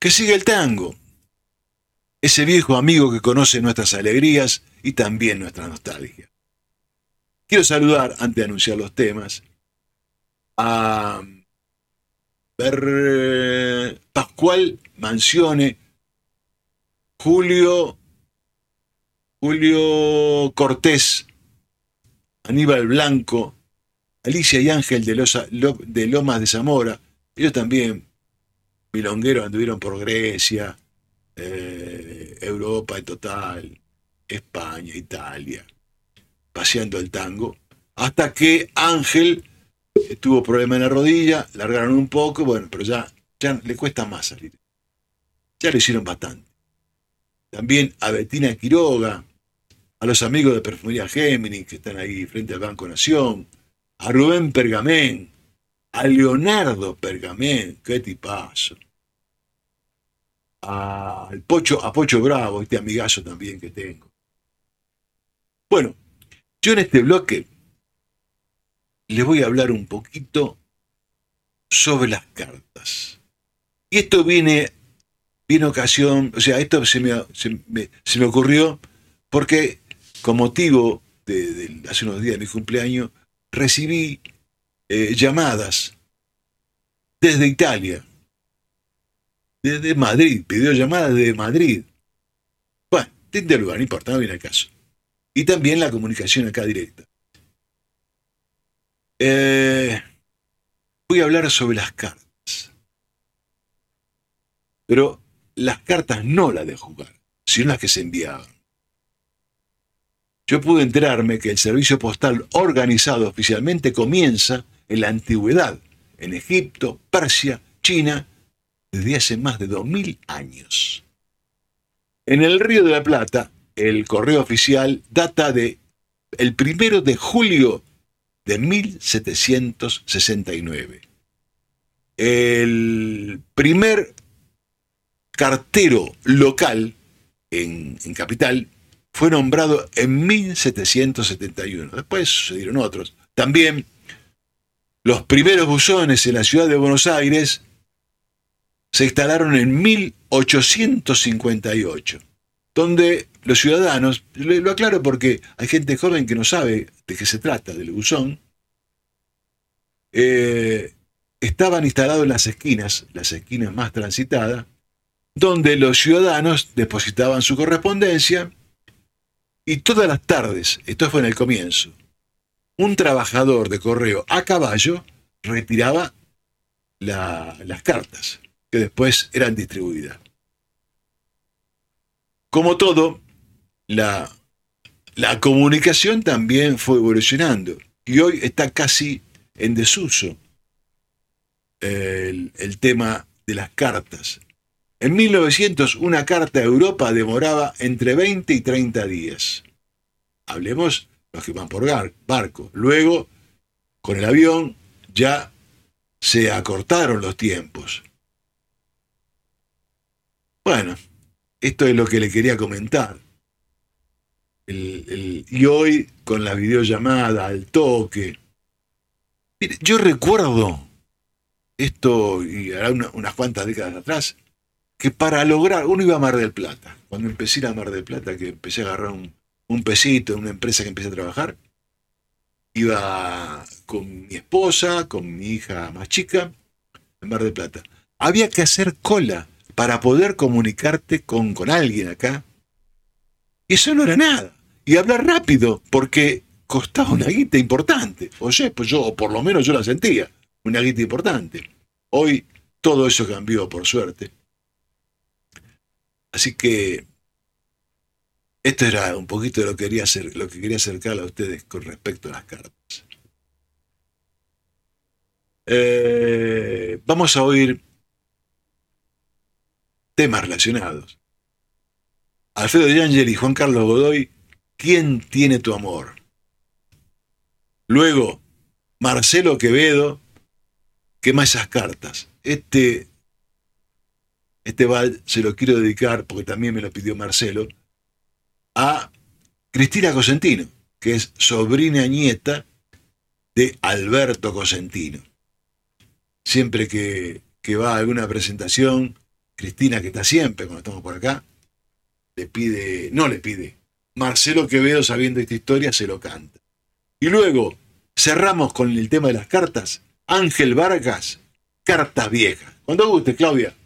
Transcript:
Que siga el tango, ese viejo amigo que conoce nuestras alegrías y también nuestra nostalgia. Quiero saludar, antes de anunciar los temas, a Pascual Mancione, Julio Cortés, Aníbal Blanco, Alicia y Ángel de Lomas de Zamora. Ellos también, milongueros, anduvieron por Grecia, Europa en total, España, Italia, paseando el tango, hasta que Ángel tuvo problema en la rodilla, largaron un poco, bueno, pero ya le cuesta más salir. Ya lo hicieron bastante. También a Bettina Quiroga, a los amigos de Perfumería Géminis, que están ahí frente al Banco Nación, a Rubén Pergamén, a Leonardo Pergamén, qué tipazo, a Pocho Bravo, este amigazo también que tengo. Bueno, yo en este bloque les voy a hablar un poquito sobre las cartas. Y esto viene ocasión, o sea, esto se me ocurrió porque con motivo de hace unos días de mi cumpleaños, recibí llamadas desde Italia, desde Madrid, videollamadas de Madrid. Bueno, de lugar, no importa, no viene al caso. Y también la comunicación acá directa. Voy a hablar sobre las cartas. Pero las cartas no las de jugar, sino las que se enviaban. Yo pude enterarme que el servicio postal organizado oficialmente comienza en la antigüedad, en Egipto, Persia, China, desde hace más de 2000 años. En el Río de la Plata, el correo oficial data de el 1 de julio de 1769. El primer cartero local en Capital fue nombrado en 1771. Después sucedieron otros. También los primeros buzones en la ciudad de Buenos Aires se instalaron en 1858, donde los ciudadanos, lo aclaro porque hay gente joven que no sabe de qué se trata del buzón, estaban instalados en las esquinas más transitadas, donde los ciudadanos depositaban su correspondencia y todas las tardes, esto fue en el comienzo, un trabajador de correo a caballo retiraba las cartas que después eran distribuidas. Como todo, la comunicación también fue evolucionando y hoy está casi en desuso el tema de las cartas. En 1900, una carta a Europa demoraba entre 20 y 30 días. Hablemos los que van por barco. Luego, con el avión, ya se acortaron los tiempos. Bueno, esto es lo que le quería comentar. Y hoy, con la videollamada al toque. Mire, yo recuerdo esto, y hará unas cuantas décadas atrás, que para lograr, uno iba a Mar del Plata, cuando empecé a ir a Mar del Plata, que empecé a agarrar un pesito en una empresa que empecé a trabajar, iba con mi esposa, con mi hija más chica, en Mar del Plata. Había que hacer cola para poder comunicarte con alguien acá, y eso no era nada. Y hablar rápido, porque costaba una guita importante. Oye, pues o por lo menos yo la sentía, una guita importante. Hoy todo eso cambió, por suerte. Así que esto era un poquito de lo que quería acercar a ustedes con respecto a las cartas. Vamos a oír temas relacionados. Alfredo de Angel y Juan Carlos Godoy, ¿Quién tiene tu amor? Luego, Marcelo Quevedo, Quema esas cartas. Este se lo quiero dedicar, porque también me lo pidió Marcelo, a Cristina Cosentino, que es sobrina nieta de Alberto Cosentino. Siempre que va a alguna presentación, Cristina, que está siempre cuando estamos por acá, no le pide, Marcelo Quevedo, sabiendo esta historia, se lo canta. Y luego cerramos con el tema de las cartas, Ángel Vargas, Cartas Viejas. Cuando guste, Claudia.